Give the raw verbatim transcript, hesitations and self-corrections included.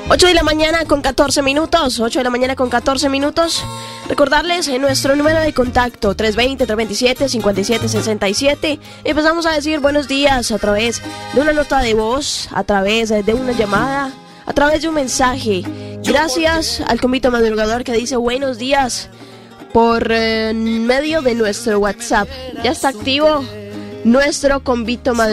ocho de la mañana con catorce minutos, ocho de la mañana con catorce minutos. Recordarles en nuestro número de contacto tres dos cero, tres dos siete, cinco siete seis siete. Empezamos a decir buenos días a través de una nota de voz, a través de una llamada, a través de un mensaje. Gracias al Convito Madrugador que dice buenos días por eh, medio de nuestro WhatsApp. Ya está activo nuestro Convito Madrugador.